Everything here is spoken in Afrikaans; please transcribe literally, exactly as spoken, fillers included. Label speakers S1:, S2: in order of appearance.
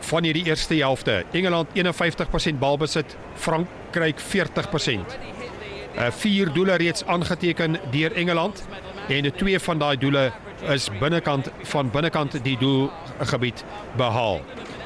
S1: van hierdie eerste helfte. Engeland een en vyftig persent balbesit, Frankryk veertig persent. Uh, vier doele reeds aangeteken deur Engeland en twee van daai doele is binnekant van binnekant die doelgebied behaal.